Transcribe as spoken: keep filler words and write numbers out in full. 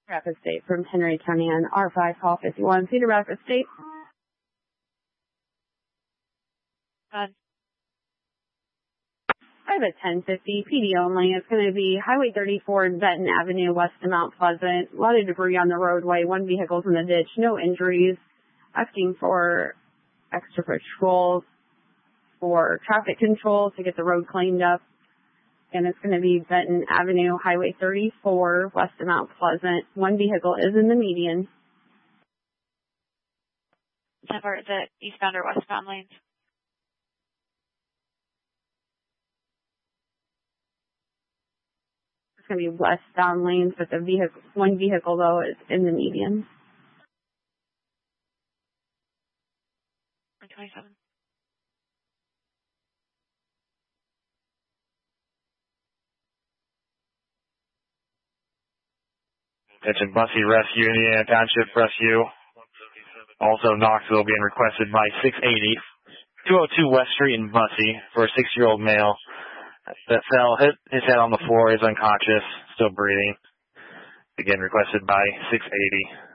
Rapids State from Henry County on R five, call fifty-one, Cedar Rapids State. Uh, I have a ten fifty, P D only. It's going to be Highway thirty-four, Benton Avenue, west of Mount Pleasant. A lot of debris on the roadway. One vehicle's in the ditch. No injuries. Asking for extra patrols for traffic control to get the road cleaned up. And it's going to be Benton Avenue, Highway thirty-four, west of Mount Pleasant. One vehicle is in the median. Is that for the eastbound or westbound lanes? It's going to be westbound lanes, but the vehicle, one vehicle, though, is in the median. twenty-seven. Attention Bussy Rescue, Indiana Township Rescue. Also Knoxville being requested by six eighty. two oh two West Street in Bussy for a six-year-old male that fell, hit his head on the floor, is unconscious, still breathing. Again requested by six eighty.